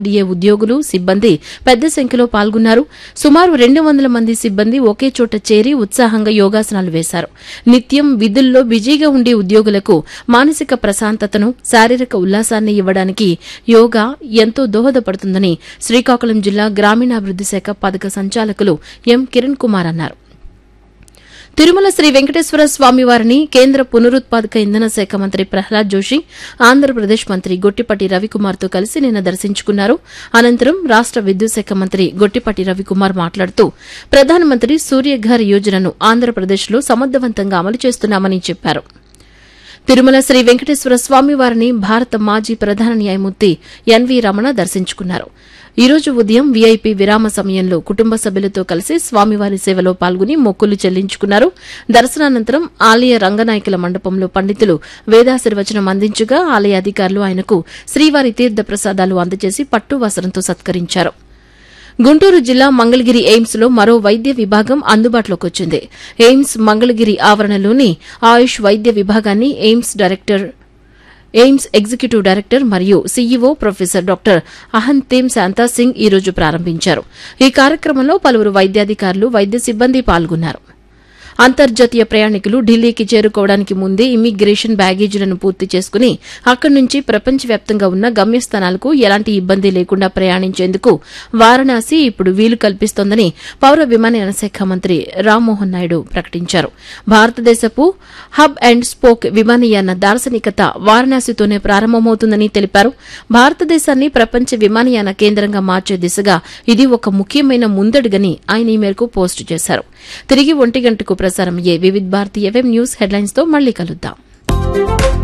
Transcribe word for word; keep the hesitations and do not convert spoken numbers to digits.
DA ఉద్యోగులు సిబ్బంది పెద్ద సంఖ్యలో పాల్గొన్నారు. సుమారు రెండు వందల మంది సిబ్బంది ఒకే చోట చేరి ఉత్సాహంగా యోగాసనాలు వేశారు. నిత్యం విధుల్లో బిజీగా ఉండే ఉద్యోగులకు మానసిక ప్రశాంతతను, శారీరక ఉల్లాసాన్ని ఇవ్వడానికి యోగా ఎంతో దోహదపడుతుందని శ్రీకాకుళం జిల్లా గ్రామీణాభివృద్ది శాఖ పథక సంచాలకులు ఎం కిరణ్ కుమార్ అన్నారు. తిరుమల శ్రీ వెంకటేశ్వర స్వామివారిని కేంద్ర పునరుత్పాదక ఇంధన శాఖ మంత్రి ప్రహ్లాద్ జోషి, ఆంధ్రప్రదేశ్ మంత్రి గొట్టిపాటి రవికుమార్తో కలిసి నిన్న దర్శించుకున్నారు. అనంతరం రాష్ట విద్యుత్ శాఖ మంత్రి గొట్టిపాటి రవికుమార్ మాట్లాడుతూ ప్రధానమంత్రి సూర్యఘర్ యోజనను ఆంధ్రప్రదేశ్లో సమర్థవంతంగా అమలు చేస్తున్నామని చెప్పారు. తిరుమల శ్రీ వెంకటేశ్వర స్వామివారిని భారత మాజీ ప్రధాన న్యాయమూర్తి ఎన్వీ రమణ దర్శించుకున్నారు. ఈ రోజు ఉదయం వీఐపీ విరామ సమయంలో కుటుంబ సభ్యులతో కలిసి స్వామివారి సేవలో పాల్గొని మొక్కులు చెల్లించుకున్నారు. దర్శనానంతరం ఆలయ రంగనాయకుల మండపంలో పండితులు వేదాశీర్వచనం అందించగా ఆలయ అధికారులు ఆయనకు శ్రీవారి తీర్థ ప్రసాదాలు అందజేసి పట్టు వస్త్రంతో సత్కరించారు. గుంటూరు జిల్లా మంగళగిరి ఎయిమ్స్ లో మరో వైద్య విభాగం అందుబాటులోకి వచ్చింది. ఎయిమ్స్ మంగళగిరి ఆవరణలోని ఆయుష్ వైద్య విభాగాన్ని AIIMS director AIIMS executive director మరియు CEO professor doctor అహంతేమ్ Shanta Singh ఈ రోజు ప్రారంభించారు. ఈ కార్యక్రమంలో పలువురు వైద్యాధికారులు, వైద్య సిబ్బంది పాల్గొన్నారు. అంతర్జాతీయ ప్రయాణికులు ఢిల్లీకి చేరుకోవడానికి ముందే ఇమ్మిగ్రేషన్ బ్యాగేజీలను పూర్తి చేసుకుని అక్కడి నుంచి ప్రపంచవ్యాప్తంగా ఉన్న గమ్యస్థానాలకు ఎలాంటి ఇబ్బంది లేకుండా ప్రయాణించేందుకు వారణాసి ఇప్పుడు వీలు కల్పిస్తోందని పౌర విమానయాన శాఖ మంత్రి రామ్మోహన్ నాయుడు ప్రకటించారు. భారతదేశపు హబ్ అండ్ స్పోక్ విమానయాన దార్శనికత వారణాసితోనే ప్రారంభమవుతుందని తెలిపారు. భారతదేశాన్ని ప్రపంచ విమానయాన కేంద్రంగా మార్చే దిశగా ఇది ఒక ముఖ్యమైన ముందడుగని ఆయన ఈ మేరకు పోస్టు చేశారు. తిరిగి ఒంటి గంటకు ప్రసారమయ్యే Vividh Bharati FM news headlines తో మళ్లీ కలుద్దాం.